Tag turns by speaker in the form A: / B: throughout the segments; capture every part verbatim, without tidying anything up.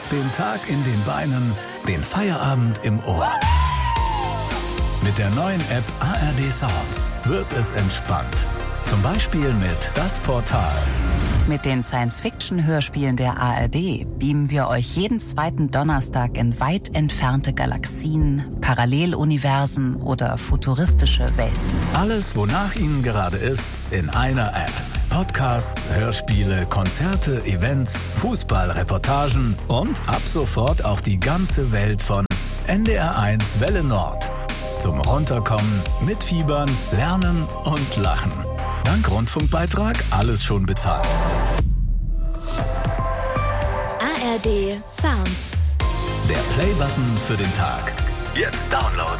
A: Den Tag in den Beinen, den Feierabend im Ohr. Mit der neuen App A R D Sounds wird es entspannt. Zum Beispiel mit Das Portal.
B: Mit den Science-Fiction-Hörspielen der A R D beamen wir euch jeden zweiten Donnerstag in weit entfernte Galaxien, Paralleluniversen oder futuristische Welten.
A: Alles, wonach Ihnen gerade ist, in einer App. Podcasts, Hörspiele, Konzerte, Events, Fußballreportagen und ab sofort auch die ganze Welt von N D R eins Welle Nord. Zum Runterkommen, mitfiebern, lernen und lachen. Dank Rundfunkbeitrag alles schon bezahlt.
C: A R D Sounds.
A: Der Play-Button für den Tag. Jetzt downloaden.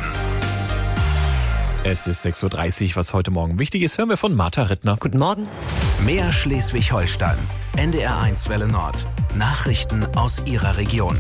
D: Es ist sechs Uhr dreißig, was heute Morgen wichtig ist, hören wir von Martha Rittner.
E: Guten Morgen.
A: Mehr Schleswig-Holstein. N D R eins Welle Nord. Nachrichten aus Ihrer Region.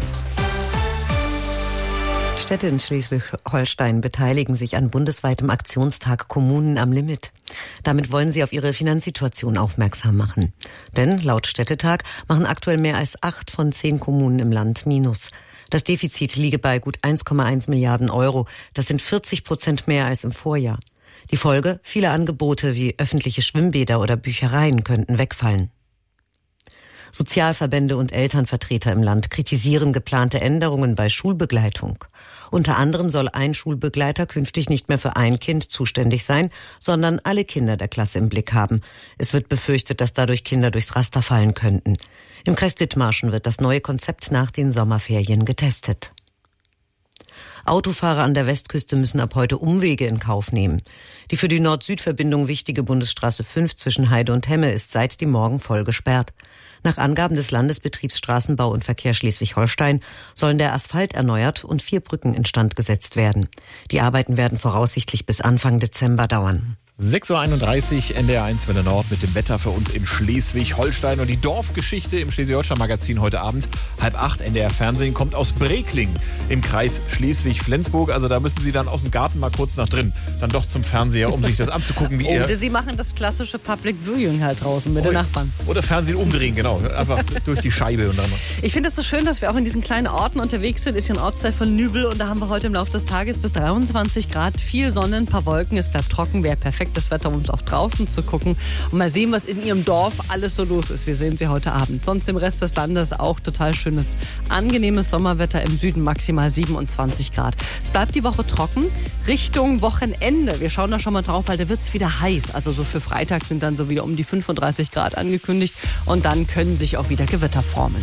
E: Städte in Schleswig-Holstein beteiligen sich an bundesweitem Aktionstag Kommunen am Limit. Damit wollen sie auf ihre Finanzsituation aufmerksam machen. Denn laut Städtetag machen aktuell mehr als acht von zehn Kommunen im Land Minus. Das Defizit liege bei gut eins Komma eins Milliarden Euro. Das sind vierzig Prozent mehr als im Vorjahr. Die Folge? Viele Angebote wie öffentliche Schwimmbäder oder Büchereien könnten wegfallen. Sozialverbände und Elternvertreter im Land kritisieren geplante Änderungen bei Schulbegleitung. Unter anderem soll ein Schulbegleiter künftig nicht mehr für ein Kind zuständig sein, sondern alle Kinder der Klasse im Blick haben. Es wird befürchtet, dass dadurch Kinder durchs Raster fallen könnten. Im Kreis Dithmarschen wird das neue Konzept nach den Sommerferien getestet. Autofahrer an der Westküste müssen ab heute Umwege in Kauf nehmen. Die für die Nord-Süd-Verbindung wichtige Bundesstraße fünf zwischen Heide und Hemme ist seit dem Morgen voll gesperrt. Nach Angaben des Landesbetriebs Straßenbau und Verkehr Schleswig-Holstein sollen der Asphalt erneuert und vier Brücken instand gesetzt werden. Die Arbeiten werden voraussichtlich bis Anfang Dezember dauern.
D: sechs Uhr einunddreißig, N D R eins Welle Nord mit dem Wetter für uns in Schleswig-Holstein. Und die Dorfgeschichte im Schleswig-Holstein-Magazin heute Abend, halb acht, N D R Fernsehen, kommt aus Brekling im Kreis Schleswig-Flensburg. Also da müssen Sie dann aus dem Garten mal kurz nach drin, dann doch zum Fernseher, um sich das anzugucken, wie
F: Oder
D: ihr...
F: Sie machen das klassische Public Viewing halt draußen mit
D: oder,
F: den Nachbarn.
D: Oder Fernsehen umdrehen, genau. Einfach durch die Scheibe. Und dann
F: Ich finde es so schön, dass wir auch in diesen kleinen Orten unterwegs sind. Ist ja ein Ortsteil von Nübel und da haben wir heute im Laufe des Tages bis dreiundzwanzig Grad, viel Sonne, ein paar Wolken. Es bleibt trocken, wäre perfektes Wetter, um es auch draußen zu gucken und mal sehen, was in Ihrem Dorf alles so los ist. Wir sehen Sie heute Abend. Sonst im Rest des Landes auch total schönes, angenehmes Sommerwetter. Im Süden maximal siebenundzwanzig Grad. Es bleibt die Woche trocken. Richtung Wochenende. Wir schauen da schon mal drauf, weil da wird es wieder heiß. Also so für Freitag sind dann so wieder um die fünfunddreißig Grad angekündigt und dann können sich auch wieder Gewitter formen.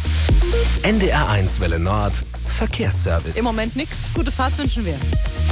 A: N D R eins Welle Nord. Verkehrsservice.
F: Im Moment nichts. Gute Fahrt wünschen wir.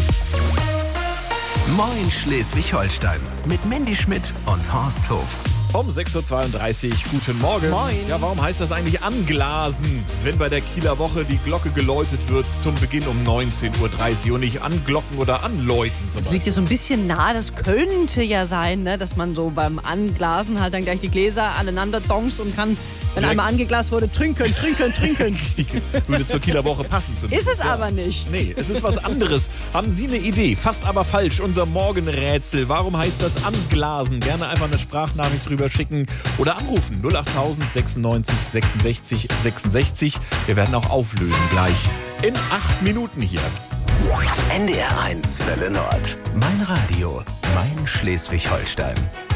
A: Moin Schleswig-Holstein mit Mandy Schmidt und Horst Hof.
D: um sechs Uhr zweiunddreißig, guten Morgen.
F: Moin.
D: Ja, warum heißt das eigentlich anglasen, wenn bei der Kieler Woche die Glocke geläutet wird zum Beginn um neunzehn Uhr dreißig und nicht anglocken oder anläuten?
F: Das liegt ja so ein bisschen nah, das könnte ja sein, ne, dass man so beim Anglasen halt dann gleich die Gläser aneinander donks und kann, wenn
D: Ja.
F: einmal angeglast wurde, trinken, trinken, trinken.
D: Würde zur Kieler Woche passen. Zumindest.
F: Ist es aber nicht.
D: Nee, es ist was anderes. Haben Sie eine Idee? Fast aber falsch. Unser Morgenrätsel. Warum heißt das anglasen? Gerne einfach eine Sprachnachricht drüber schicken oder anrufen. null acht tausend sechsundneunzig sechsundsechzig sechsundsechzig. Wir werden auch auflösen gleich. In acht Minuten hier.
A: N D R eins Welle Nord. Mein Radio. Mein Schleswig-Holstein.